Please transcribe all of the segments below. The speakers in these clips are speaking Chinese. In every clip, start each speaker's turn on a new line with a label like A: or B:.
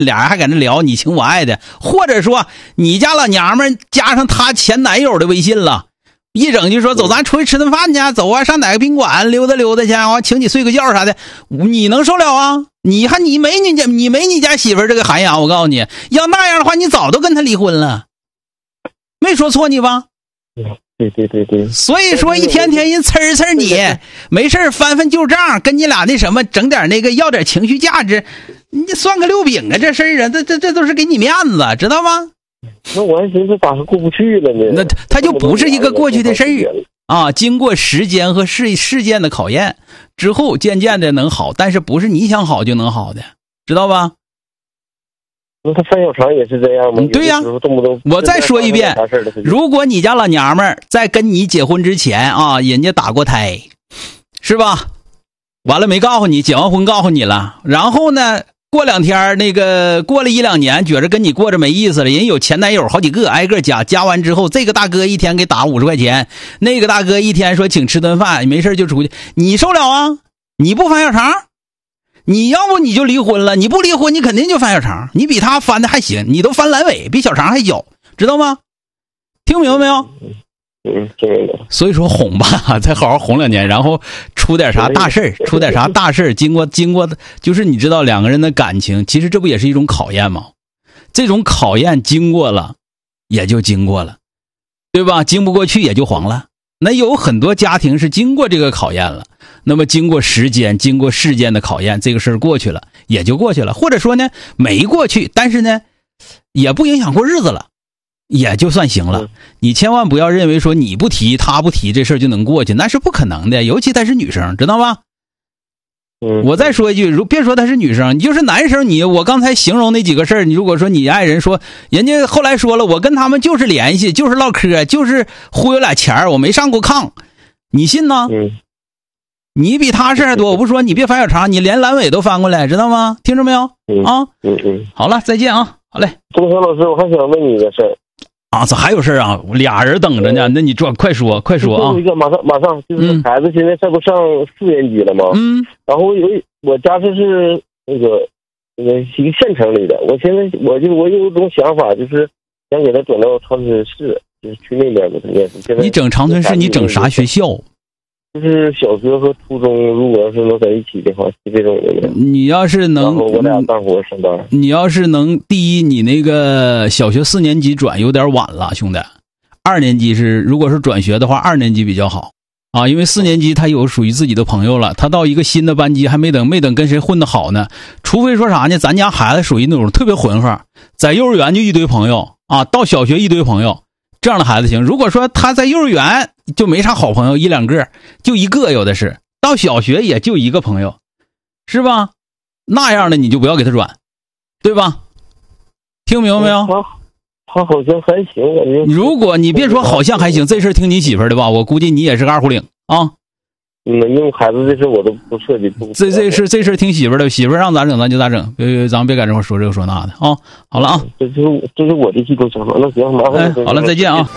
A: 俩人还在那聊你情我爱的，或者说你家老娘们加上她前男友的微信了，一整就说走咱出去吃顿饭去，走啊上哪个宾馆溜达溜达去，我请你睡个觉啥的，你能受了啊？你没你家媳妇这个涵养，我告诉你，要那样的话你早都跟他离婚了，没说错你吧？
B: 对，
A: 所以说一天天人呲你，没事翻翻旧账，跟你俩那什么整点那个要点情绪价值，你算个六饼啊，这事儿啊，这都是给你面子，知道吗？
B: 那我还寻思咋是过不去了呢？
A: 那他就不是一个过去的事儿啊，经过时间和事件的考验之后，渐渐的能好，但是不是你想好就能好的，知道吧？
B: 那他范小长也是这样吗？
A: 对呀，我再说一遍，如果你家老娘们儿在跟你结婚之前啊，人家打过胎，是吧？完了没告诉你，结完婚告诉你了，然后呢，过两天那个过了1-2年，觉着跟你过着没意思了，人有前男友好几个，挨个加完之后，这个大哥一天给打50块钱，那个大哥一天说请吃顿饭，没事就出去，你受了啊？你不翻小肠？你要不你就离婚了，你不离婚你肯定就翻小肠，你比他翻的还行，你都翻阑尾，比小肠还小，知道吗？听明白没有？
B: 听明白。
A: 所以说哄吧，再好好哄2年，然后出点啥大事经过就是你知道两个人的感情，其实这不也是一种考验吗？这种考验经过了也就经过了，对吧？经不过去也就黄了。那有很多家庭是经过这个考验了，那么经过时间经过事件的考验，这个事儿过去了也就过去了，或者说呢没过去，但是呢也不影响过日子了，也就算行了。你千万不要认为说你不提他不提这事儿就能过去，那是不可能的，尤其她是女生，知道吗？我再说一句，别说她是女生，你就是男生，我刚才形容那几个事儿，你如果说你爱人说人家后来说了我跟他们就是联系就是唠嗑就是忽悠俩钱我没上过炕，你信吗？你比他事儿多，我不说你别翻小肠，你连阑尾都翻过来，知道吗？听着没有？好了，再见啊，好嘞。
B: 钟山老师，我还想问你一个事儿
A: 啊，咋还有事啊？俩人等着呢，那你快说啊！最
B: 后一个马上就是孩子现在不上4年级了吗？然后我家是那个一个县城里的，我现在我有一种想法，就是想给他转到长春市，就是去那边给他念书。
A: 你整长春市，你整啥学校？
B: 就是小学和初中，如果要是能在一起的话，是这种的。
A: 你要是能，
B: 我俩干活上班。
A: 你要是能，第一，你那个小学4年级转有点晚了，兄弟。2年级如果是转学的话，2年级比较好啊，因为4年级他有属于自己的朋友了，他到一个新的班级还没等跟谁混得好呢。除非说啥呢？咱家孩子属于那种特别混合，在幼儿园就一堆朋友啊，到小学一堆朋友。这样的孩子行，如果说他在幼儿园就没啥好朋友，1-2个，就一个有的是，到小学也就一个朋友，是吧？那样的你就不要给他转，对吧？听明白没有？
B: 他好像还行，感觉。
A: 如果你别说好像还行，这事听你媳妇儿的吧，我估计你也是个2胡领啊。
B: 因为孩子这事我都不涉及。
A: 这事听媳妇儿的，媳妇儿让咋整咱就咋整，咱别在这块说这个说那的啊。好了啊，
B: 这是我的一种想法。那行，麻烦
A: 好了，再见啊。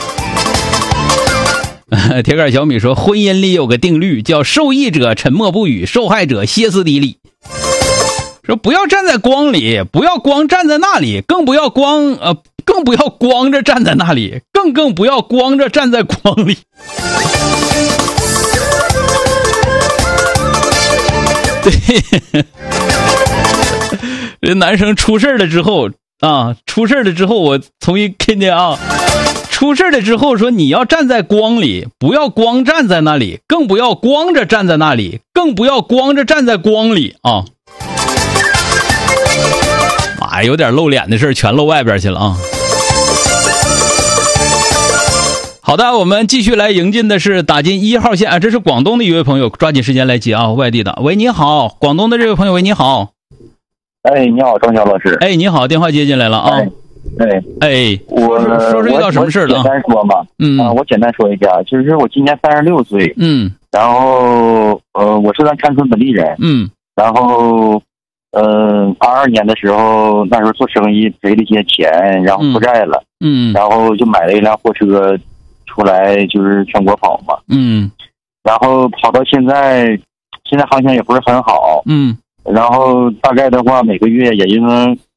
A: 铁杆小米说，婚姻里有个定律叫受益者沉默不语，受害者歇斯底里。说不要站在光里，不要光站在那里，更不要光着站在那里，更不要光着站在光里。对，这男生出事了之后啊，我重新跟你啊，出事了之后说你要站在光里，不要光站在那里，更不要光着站在那里，更不要光着站在光里啊。妈呀，有点露脸的事全露外边去了啊。好的，我们继续来迎进的是打进1号线啊，这是广东的一位朋友，抓紧时间来接啊，外地的。喂，你好，广东的这位朋友，喂，你好。
C: 哎，你好，庄小老师。
A: 哎，你好，电话接进来了啊。我说遇到什么事了啊？
C: 我简单说吧，我简单说一下，就是我今年36岁，然后我是咱长春本地人，然后22年的时候，那时候做生意赔了一些钱，然后负债了，然后就买了一辆货车出来，就是全国跑嘛，然后跑到现在行情也不是很好，然后大概的话每个月也就能